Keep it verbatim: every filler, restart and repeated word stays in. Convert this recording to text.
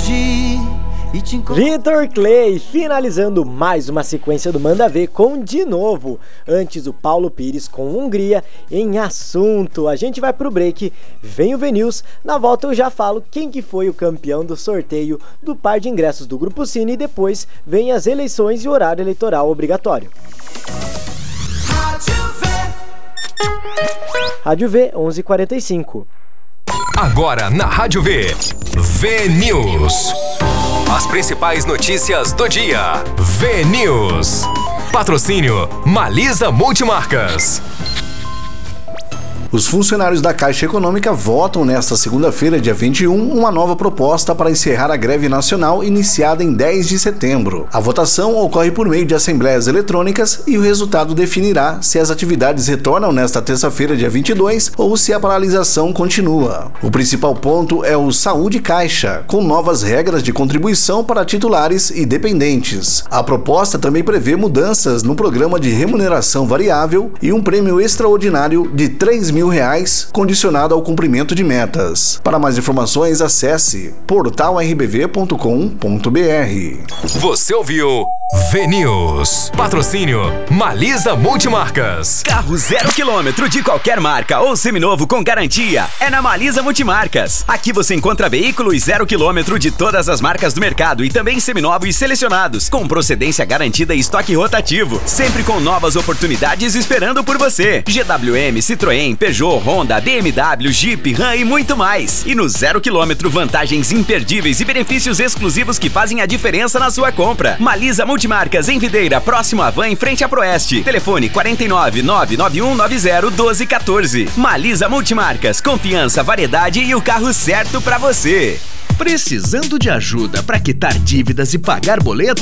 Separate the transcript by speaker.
Speaker 1: perdi e te encontrei.
Speaker 2: Vitor Clay finalizando mais uma sequência do Manda Ver com de novo. Antes o Paulo Pires com Hungria em Assunto. A gente vai pro break, vem o V-News. Na volta eu já falo quem que foi o campeão do sorteio do par de ingressos do Grupo Cine. E depois vem as eleições e o horário eleitoral obrigatório. Rádio V, onze e quarenta e cinco.
Speaker 3: Agora na Rádio V, V-News. As principais notícias do dia. V-News. Patrocínio Malisa Multimarcas.
Speaker 4: Os funcionários da Caixa Econômica votam nesta segunda-feira, dia vinte e um, uma nova proposta para encerrar a greve nacional iniciada em dez de setembro. A votação ocorre por meio de assembleias eletrônicas e o resultado definirá se as atividades retornam nesta terça-feira, dia vinte e dois, ou se a paralisação continua. O principal ponto é o Saúde Caixa, com novas regras de contribuição para titulares e dependentes. A proposta também prevê mudanças no programa de remuneração variável e um prêmio extraordinário de três mil reais, condicionado ao cumprimento de metas. Para mais informações, acesse portal r b v ponto com ponto b r.
Speaker 3: Você ouviu V-News. Patrocínio Malisa Multimarcas.
Speaker 5: Carro zero quilômetro de qualquer marca ou seminovo com garantia é na Malisa Multimarcas. Aqui você encontra veículos zero quilômetro de todas as marcas do mercado e também seminovos selecionados, com procedência garantida e estoque rotativo, sempre com novas oportunidades esperando por você. G W M, Citroën, Peugeot, Honda, B M W, Jeep, Ram e muito mais. E no zero quilômetro, vantagens imperdíveis e benefícios exclusivos que fazem a diferença na sua compra. Malisa Multimarcas em Videira, próximo à Van, em frente à Proeste. Telefone quarenta e nove, nove nove um nove zero, doze quatorze. Malisa Multimarcas, confiança, variedade e o carro certo pra você.
Speaker 6: Precisando de ajuda para quitar dívidas e pagar boletos?